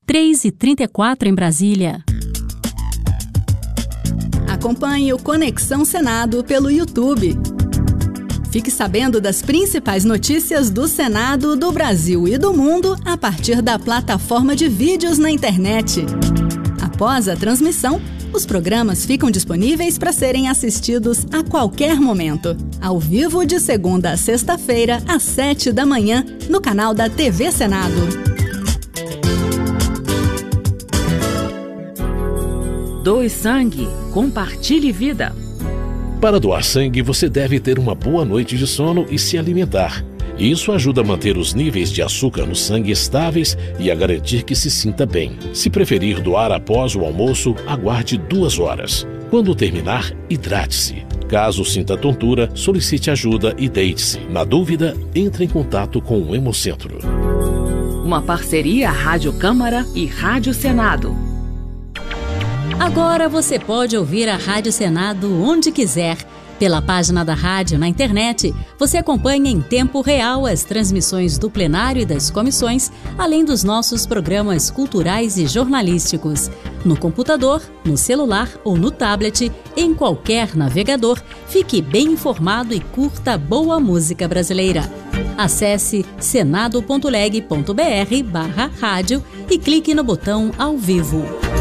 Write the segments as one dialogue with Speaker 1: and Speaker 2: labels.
Speaker 1: 3h34 em Brasília.
Speaker 2: Acompanhe o Conexão Senado pelo YouTube. Fique sabendo das principais notícias do Senado, do Brasil e do mundo a partir da plataforma de vídeos na internet. Após a transmissão, os programas ficam disponíveis para serem assistidos a qualquer momento, ao vivo de segunda a sexta-feira, às 7 da manhã, no canal da TV Senado.
Speaker 3: Doe sangue, compartilhe vida.
Speaker 4: Para doar sangue, você deve ter uma boa noite de sono e se alimentar. Isso ajuda a manter os níveis de açúcar no sangue estáveis e a garantir que se sinta bem. Se preferir doar após o almoço, aguarde 2 horas. Quando terminar, hidrate-se. Caso sinta tontura, solicite ajuda e deite-se. Na dúvida, entre em contato com o Hemocentro.
Speaker 3: Uma parceria Rádio Câmara e Rádio Senado.
Speaker 1: Agora você pode ouvir a Rádio Senado onde quiser. Pela página da rádio na internet, você acompanha em tempo real as transmissões do plenário e das comissões, além dos nossos programas culturais e jornalísticos. No computador, no celular ou no tablet, em qualquer navegador, fique bem informado e curta boa música brasileira. Acesse senado.leg.br/rádio e clique no botão ao vivo.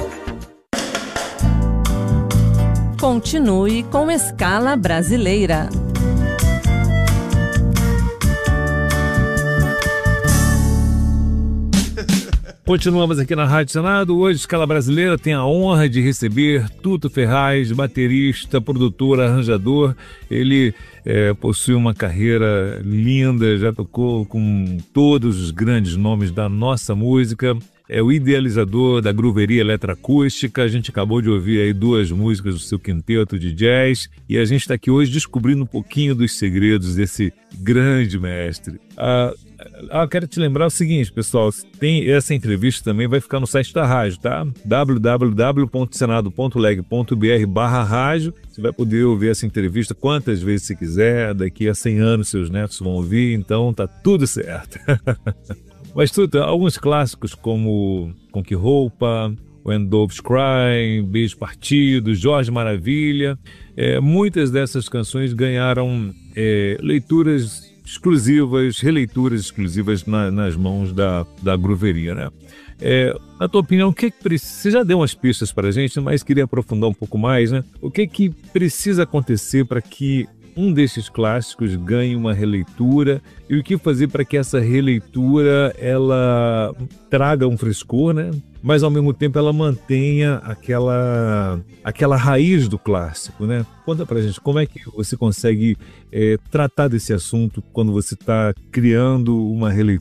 Speaker 5: Continue com Escala Brasileira.
Speaker 6: Continuamos aqui na Rádio Senado. Hoje, Escala Brasileira tem a honra de receber Tuto Ferraz, baterista, produtor, arranjador. Ele possui uma carreira linda, já tocou com todos os grandes nomes da nossa música. É o idealizador da Grooveria Eletroacústica. A gente acabou de ouvir aí 2 músicas do seu quinteto de jazz e a gente está aqui hoje descobrindo um pouquinho dos segredos desse grande mestre. Quero te lembrar o seguinte, pessoal, tem essa entrevista também, vai ficar no site da rádio, tá? www.senado.leg.br/rádio. Você vai poder ouvir essa entrevista quantas vezes você quiser. Daqui a 100 anos seus netos vão ouvir, então tá tudo certo. Mas tudo, alguns clássicos como Com Que Roupa, When Doves Cry, Beijo Partido, Jorge Maravilha, muitas dessas canções ganharam leituras exclusivas, releituras exclusivas nas mãos da Grooveria, né? Na tua opinião, o que precisa? Você já deu umas pistas para a gente, mas queria aprofundar um pouco mais, né? O que precisa acontecer para que um desses clássicos ganhe uma releitura e o que fazer para que essa releitura ela traga um frescor, né? Mas ao mesmo tempo ela mantenha aquela raiz do clássico, né? Conta pra gente como é que você consegue tratar desse assunto quando você está criando uma releitura